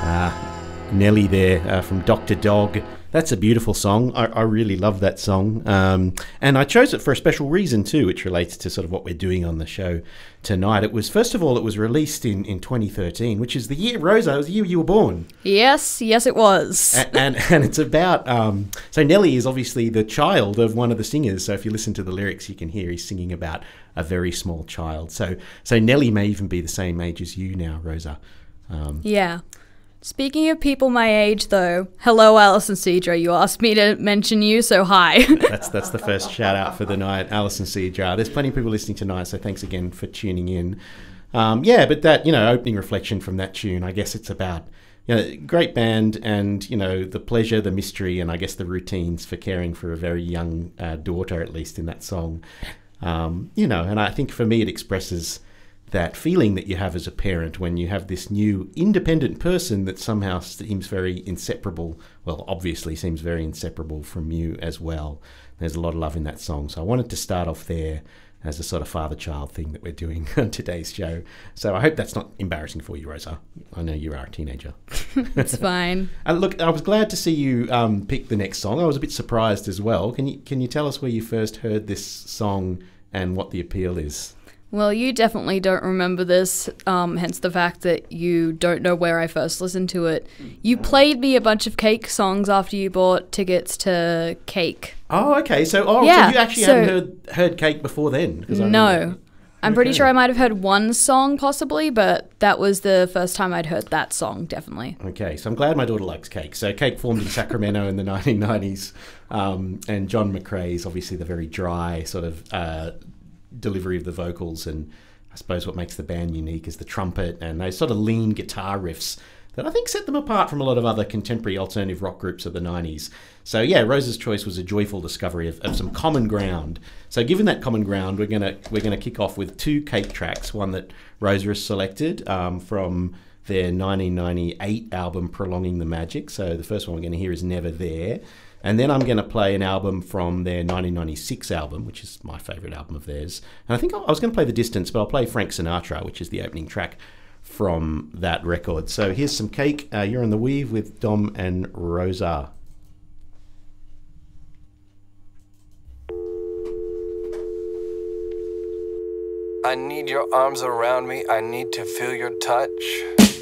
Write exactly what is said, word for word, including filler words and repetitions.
Nelly there uh, from Doctor Dog. That's a beautiful song. I, I really love that song. Um, and I chose it for a special reason too, which relates to sort of what we're doing on the show tonight. It was, first of all, it was released in, in twenty thirteen, which is the year, Rosa, it was the year you were born. Yes, yes it was. And, and, and it's about, um, so Nelly is obviously the child of one of the singers. So if you listen to the lyrics, you can hear he's singing about a very small child. So, so Nelly may even be the same age as you now, Rosa. Um, yeah. Speaking of people my age, though, hello, Alison Cedra. You asked me to mention you, so hi. that's that's the first shout out for the night, Alison Cedra. There's plenty of people listening tonight, so thanks again for tuning in. Um, yeah, but that, you know, opening reflection from that tune, I guess it's about, you know, great band and, you know, the pleasure, the mystery, and I guess the routines for caring for a very young uh, daughter, at least in that song. Um, you know, and I think for me it expresses that feeling that you have as a parent when you have this new independent person that somehow seems very inseparable, well, obviously seems very inseparable from you as well. There's a lot of love in that song. So I wanted to start off there as a sort of father-child thing that we're doing on today's show. So I hope that's not embarrassing for you, Rosa. I know you are a teenager. It's fine. And look, I was glad to see you um, pick the next song. I was a bit surprised as well. Can you, can you tell us where you first heard this song and what the appeal is? Well, you definitely don't remember this, um, hence the fact that you don't know where I first listened to it. You played me a bunch of Cake songs after you bought tickets to Cake. Oh, okay. So, oh, yeah, so you actually so, hadn't heard, heard Cake before then? I no. I'm okay. pretty sure I might have heard one song possibly, but that was the first time I'd heard that song, definitely. Okay, so I'm glad my daughter likes Cake. So Cake formed in Sacramento in the nineteen nineties, um, and John McCrae is obviously the very dry sort of uh, delivery of the vocals, and I suppose what makes the band unique is the trumpet and those sort of lean guitar riffs that I think set them apart from a lot of other contemporary alternative rock groups of the nineties. So yeah, Rosa's choice was a joyful discovery of, of some common ground. So given that common ground, we're gonna we're gonna kick off with two Cake tracks. One that Rosa has selected um, from their nineteen ninety-eight album Prolonging the Magic. So the first one we're going to hear is Never There. And then I'm going to play an album from their nineteen ninety-six album, which is my favourite album of theirs. And I think I was going to play The Distance, but I'll play Frank Sinatra, which is the opening track from that record. So here's some Cake. Uh, you're on The Weave with Dom and Rosa. I need your arms around me. I need to feel your touch.